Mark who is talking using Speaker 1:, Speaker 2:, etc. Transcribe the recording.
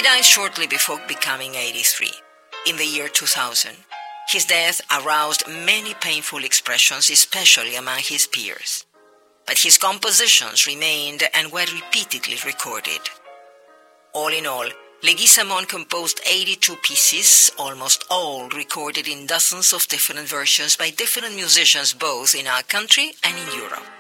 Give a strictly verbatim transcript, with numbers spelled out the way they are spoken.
Speaker 1: He died shortly before becoming eighty-three, in the year two thousand. His death aroused many painful expressions, especially among his peers. But his compositions remained and were repeatedly recorded. All in all, Leguizamón composed eighty-two pieces, almost all recorded in dozens of different versions by different musicians both in our country and in Europe.